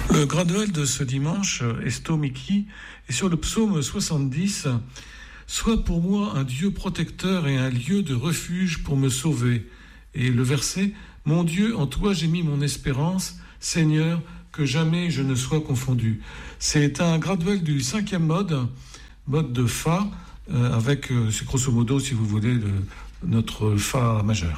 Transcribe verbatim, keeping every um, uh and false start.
Le graduel de ce dimanche, Esto Miki, est sur le psaume soixante-dix. Sois pour moi un Dieu protecteur et un lieu de refuge pour me sauver. Et le verset, mon Dieu, en toi j'ai mis mon espérance, Seigneur, que jamais je ne sois confondu. C'est un graduel du cinquième mode, mode de Fa, euh, avec, euh, c'est grosso modo, si vous voulez, le, notre Fa majeur.